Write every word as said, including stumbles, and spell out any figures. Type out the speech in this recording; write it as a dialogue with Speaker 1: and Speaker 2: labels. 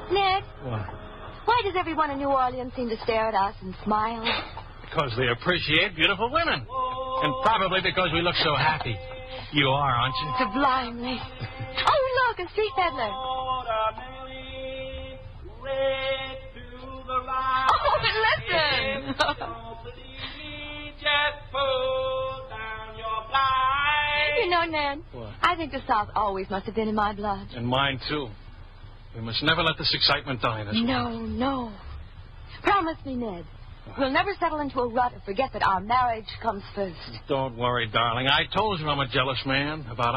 Speaker 1: Ned.
Speaker 2: What?
Speaker 1: Why does everyone in New Orleans seem to stare at us and smile?
Speaker 2: Because they appreciate beautiful women. And probably because we look so happy. You are, aren't you?
Speaker 1: Sublimely. Oh, look, a street peddler. Oh, listen. You know, Ned,
Speaker 2: what?
Speaker 1: I think the South always must have been in my blood.
Speaker 2: And mine, too. We must never let this excitement die in us.
Speaker 1: No, no. Promise me, Ned. We'll never settle into a rut and forget that our marriage comes first.
Speaker 2: Don't worry, darling. I told you I'm a jealous man about